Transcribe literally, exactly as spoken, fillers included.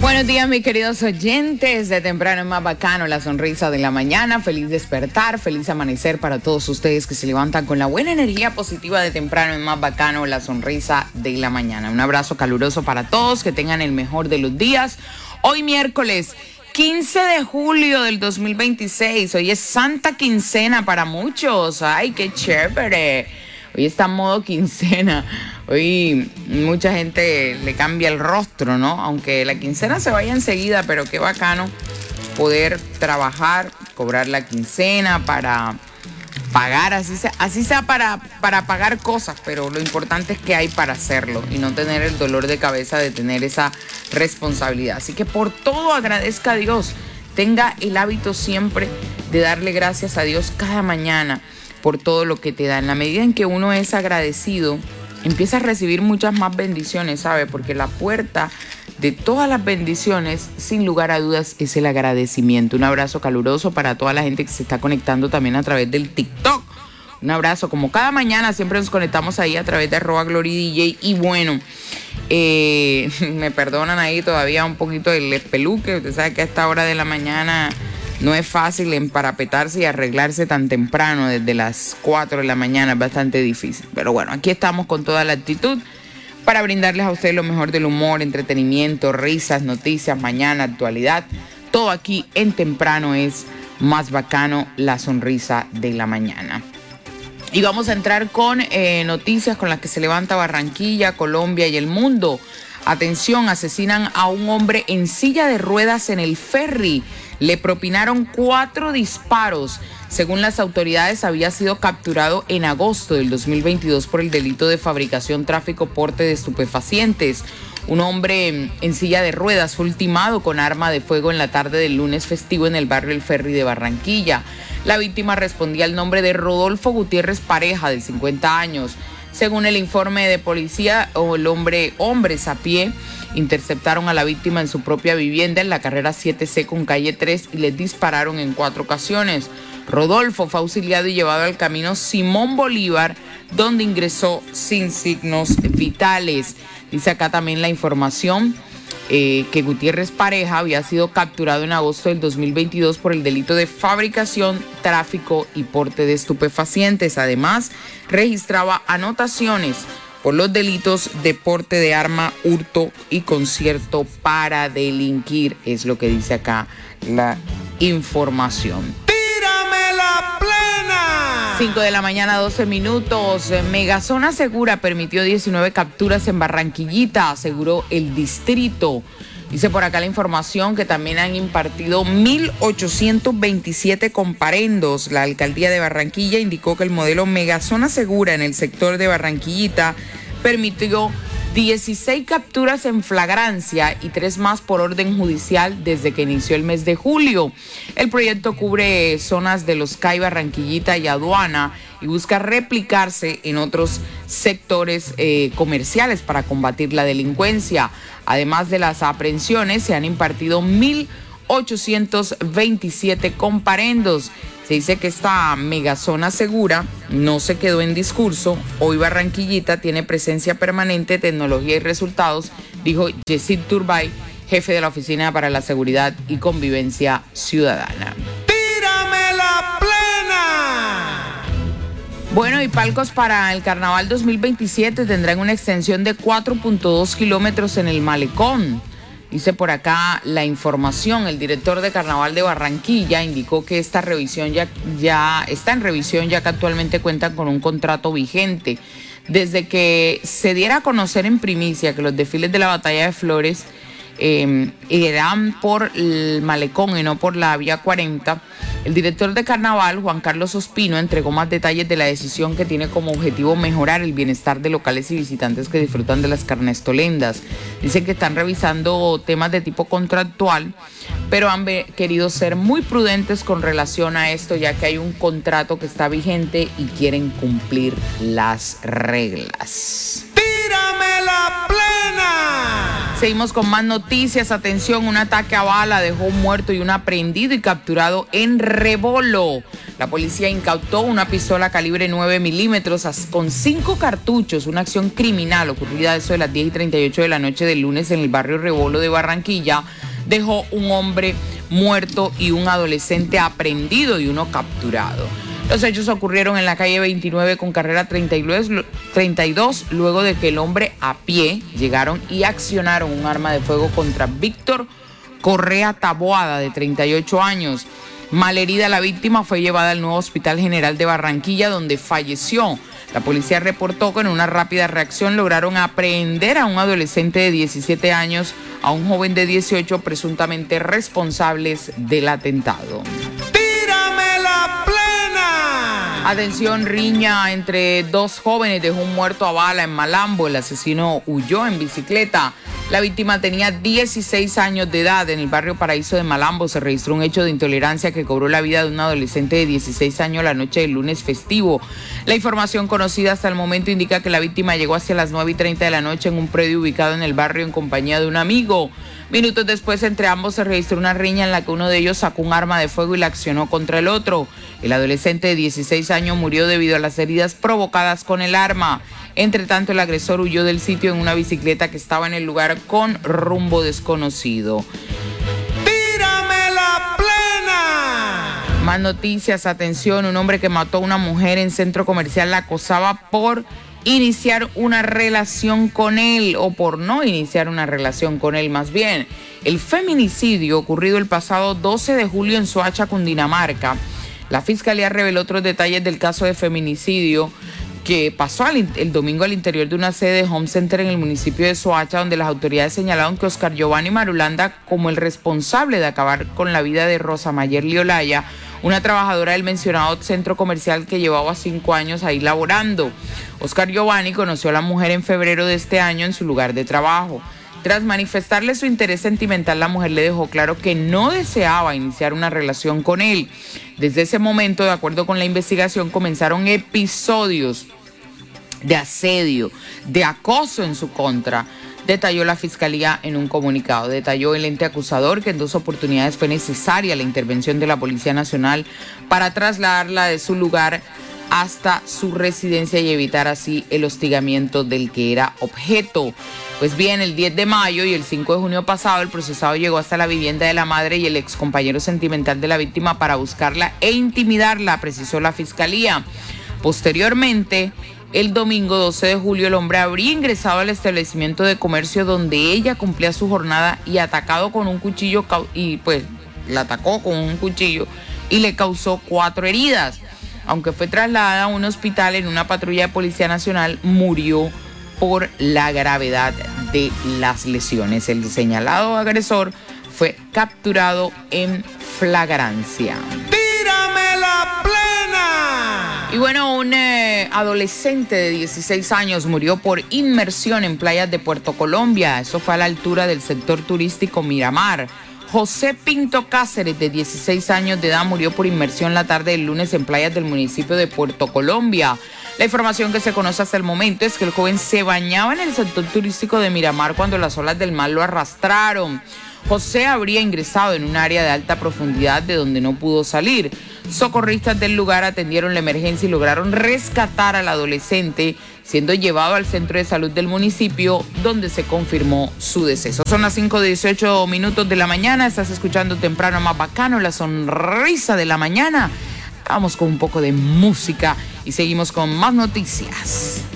Buenos días, mis queridos oyentes de Temprano es Más Bacano, la sonrisa de la mañana. Feliz despertar, feliz amanecer para todos ustedes que se levantan con la buena energía positiva de Temprano es Más Bacano, la sonrisa de la mañana. Un abrazo caluroso para todos, que tengan el mejor de los días. Hoy miércoles quince de julio del dos mil veintiséis, hoy es Santa Quincena para muchos. Ay, qué chévere. Hoy está en modo quincena. Hoy mucha gente le cambia el rostro, ¿no? Aunque la quincena se vaya enseguida, pero qué bacano poder trabajar, cobrar la quincena para pagar, así sea, así sea para, para pagar cosas, pero lo importante es que hay para hacerlo y no tener el dolor de cabeza de tener esa responsabilidad. Así que por todo agradezca a Dios. Tenga el hábito siempre de darle gracias a Dios cada mañana por todo lo que te da. En la medida en que uno es agradecido, empieza a recibir muchas más bendiciones, ¿sabe? Porque la puerta de todas las bendiciones, sin lugar a dudas, es el agradecimiento. Un abrazo caluroso para toda la gente que se está conectando también a través del TikTok. Un abrazo, como cada mañana siempre nos conectamos ahí a través de arroba Glory D J. Y bueno, eh, me perdonan ahí todavía un poquito el espeluque. Usted sabe que a esta hora de la mañana no es fácil emparapetarse y arreglarse tan temprano, desde las cuatro de la mañana, es bastante difícil. Pero bueno, aquí estamos con toda la actitud para brindarles a ustedes lo mejor del humor, entretenimiento, risas, noticias, mañana, actualidad. Todo aquí en Temprano es Más Bacano, la sonrisa de la mañana. Y vamos a entrar con eh, noticias con las que se levanta Barranquilla, Colombia y el mundo. Atención, asesinan a un hombre en silla de ruedas en el ferry. Le propinaron cuatro disparos. Según las autoridades, había sido capturado en agosto del dos mil veintidós por el delito de fabricación, tráfico, porte de estupefacientes. Un hombre en silla de ruedas fue ultimado con arma de fuego en la tarde del lunes festivo en el barrio El Ferry de Barranquilla. La víctima respondía al nombre de Rodolfo Gutiérrez Pareja, de cincuenta años. Según el informe de policía, el hombre, hombres a pie interceptaron a la víctima en su propia vivienda en la carrera siete C con calle tres y les dispararon en cuatro ocasiones. Rodolfo fue auxiliado y llevado al camino Simón Bolívar, donde ingresó sin signos vitales. Dice acá también la información eh, que Gutiérrez Pareja había sido capturado en agosto del dos mil veintidós por el delito de fabricación, tráfico y porte de estupefacientes. Además, registraba anotaciones por los delitos de porte de arma, hurto y concierto para delinquir. Es lo que dice acá la información. ¡Tírame la plena! cinco de la mañana, doce minutos. Megazona Segura permitió diecinueve capturas en Barranquillita, aseguró el distrito. Dice por acá la información que también han impartido mil ochocientos veintisiete comparendos. La alcaldía de Barranquilla indicó que el modelo Megazona Segura en el sector de Barranquillita permitió dieciséis capturas en flagrancia y tres más por orden judicial desde que inició el mes de julio. El proyecto cubre zonas de Los Cay, Barranquillita y Aduana y busca replicarse en otros sectores eh, comerciales para combatir la delincuencia. Además de las aprehensiones, se han impartido mil ochocientos veintisiete comparendos. Se dice que esta megazona segura no se quedó en discurso. Hoy Barranquillita tiene presencia permanente, tecnología y resultados, dijo Yesid Turbay, jefe de la Oficina para la Seguridad y Convivencia Ciudadana. ¡Tírame la plena! Bueno, y palcos para el Carnaval dos mil veintisiete tendrán una extensión de cuatro punto dos kilómetros en el Malecón. Dice por acá la información, el director de Carnaval de Barranquilla indicó que esta revisión ya, ya está en revisión, ya que actualmente cuentan con un contrato vigente. Desde que se diera a conocer en primicia que los desfiles de la Batalla de Flores eh, irán por el Malecón y no por la Vía cuarenta, el director de Carnaval, Juan Carlos Ospino, entregó más detalles de la decisión, que tiene como objetivo mejorar el bienestar de locales y visitantes que disfrutan de las carnestolendas. Dice que están revisando temas de tipo contractual, pero han querido ser muy prudentes con relación a esto, ya que hay un contrato que está vigente y quieren cumplir las reglas. ¡Tírame la plena! Seguimos con más noticias. Atención, un ataque a bala dejó un muerto y un aprehendido y capturado en Rebolo. La policía incautó una pistola calibre nueve milímetros con cinco cartuchos, una acción criminal ocurrida a eso de las diez y treinta y ocho de la noche del lunes en el barrio Rebolo de Barranquilla. Dejó un hombre muerto y un adolescente aprehendido y uno capturado. Los hechos ocurrieron en la calle veintinueve con carrera treinta y dos, luego de que el hombre a pie llegaron y accionaron un arma de fuego contra Víctor Correa Taboada, de treinta y ocho años. Malherida la víctima, fue llevada al nuevo Hospital General de Barranquilla, donde falleció. La policía reportó que en una rápida reacción lograron aprehender a un adolescente de diecisiete años, a un joven de dieciocho, presuntamente responsables del atentado. Atención, riña entre dos jóvenes dejó un muerto a bala en Malambo. El asesino huyó en bicicleta. La víctima tenía dieciséis años de edad. En el barrio Paraíso de Malambo se registró un hecho de intolerancia que cobró la vida de un adolescente de dieciséis años la noche del lunes festivo. La información conocida hasta el momento indica que la víctima llegó hacia las nueve y treinta de la noche en un predio ubicado en el barrio en compañía de un amigo. Minutos después, entre ambos se registró una riña en la que uno de ellos sacó un arma de fuego y la accionó contra el otro. El adolescente de dieciséis años murió debido a las heridas provocadas con el arma. Entre tanto, el agresor huyó del sitio en una bicicleta que estaba en el lugar con rumbo desconocido. ¡Tírame la plena! Más noticias, atención, un hombre que mató a una mujer en centro comercial la acosaba por iniciar una relación con él, o por no iniciar una relación con él más bien. El feminicidio ocurrido el pasado doce de julio en Soacha, Cundinamarca. La fiscalía reveló otros detalles del caso de feminicidio que pasó al, el domingo al interior de una sede de Home Center en el municipio de Soacha, donde las autoridades señalaron que Oscar Giovanni Marulanda como el responsable de acabar con la vida de Rosa Mayerly Olaya, una trabajadora del mencionado centro comercial que llevaba cinco años ahí laborando. Oscar Giovanni conoció a la mujer en febrero de este año en su lugar de trabajo. Tras manifestarle su interés sentimental, la mujer le dejó claro que no deseaba iniciar una relación con él. Desde ese momento, de acuerdo con la investigación, comenzaron episodios de asedio, de acoso en su contra, detalló la fiscalía en un comunicado. Detalló el ente acusador que en dos oportunidades fue necesaria la intervención de la Policía Nacional para trasladarla de su lugar hasta su residencia y evitar así el hostigamiento del que era objeto. Pues bien, el diez de mayo y el cinco de junio pasado, el procesado llegó hasta la vivienda de la madre y el ex compañero sentimental de la víctima para buscarla e intimidarla, precisó la fiscalía. Posteriormente, el domingo doce de julio, el hombre habría ingresado al establecimiento de comercio donde ella cumplía su jornada y atacado con un cuchillo, y pues la atacó con un cuchillo y le causó cuatro heridas. Aunque fue trasladada a un hospital en una patrulla de Policía Nacional, murió por la gravedad de las lesiones. El señalado agresor fue capturado en flagrancia. ¡Tírame la plena! Y bueno, un eh, adolescente de dieciséis años murió por inmersión en playas de Puerto Colombia. Eso fue a la altura del sector turístico Miramar. José Pinto Cáceres, de dieciséis años de edad, murió por inmersión la tarde del lunes en playas del municipio de Puerto Colombia. La información que se conoce hasta el momento es que el joven se bañaba en el sector turístico de Miramar cuando las olas del mar lo arrastraron. José habría ingresado en un área de alta profundidad de donde no pudo salir. Socorristas del lugar atendieron la emergencia y lograron rescatar al adolescente, siendo llevado al centro de salud del municipio, donde se confirmó su deceso. Son las cinco dieciocho minutos de la mañana, estás escuchando Temprano Más Bacano, la sonrisa de la mañana. Vamos con un poco de música y seguimos con más noticias.